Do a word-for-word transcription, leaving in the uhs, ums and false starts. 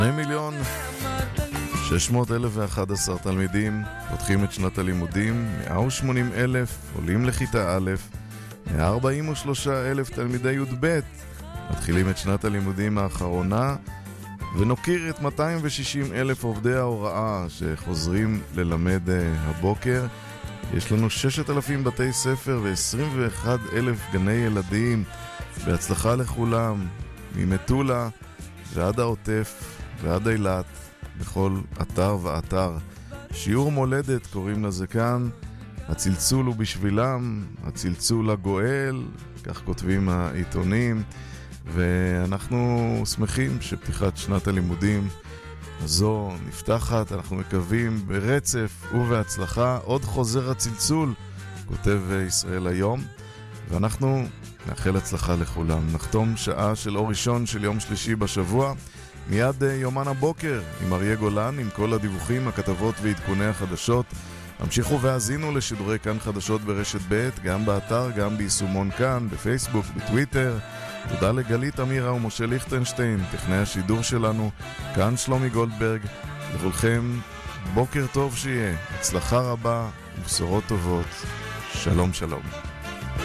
שני מיליון שש מאות אלף ואחד עשר תלמידים פותחים את שנת הלימודים, מאה ושמונים אלף עולים לכיתה א', מאה ארבעים ושלושה אלף תלמידי י' ב' מתחילים את שנת הלימודים האחרונה, ונוקיר את מאתיים ושישים אלף עובדי ההוראה שחוזרים ללמד הבוקר. יש לנו שישת אלפים בתי ספר ו-עשרים ואחד אלף גני ילדים. בהצלחה לכולם, ממטולה ועד העוטף ועד אילת, בכל אתר ואתר. שיעור מולדת קוראים לזה כאן, הצלצול הוא בשבילם, הצלצול הגואל, כך כותבים העיתונים, ואנחנו שמחים שפתיחת שנת הלימודים הזו נפתחת, אנחנו מקווים ברצף ובהצלחה. עוד חוזר הצלצול, כותב ישראל היום, ואנחנו נאחל הצלחה לכולם. נחתום שעה של אור ראשון של יום שלישי בשבוע, מיד יומן הבוקר עם אריה גולן, עם כל הדיווחים, הכתבות ועדכוני החדשות. המשיכו והאזינו לשידורי כאן חדשות ברשת ב', גם באתר, גם ביישומון כאן, בפייסבוק, בטוויטר. תודה לגלית אמירה ומשה ליכטנשטיין, טכנאי השידור שלנו. כאן שלומי גולדברג, לכולכם בוקר טוב שיהיה, הצלחה רבה ובשורות טובות. שלום שלום.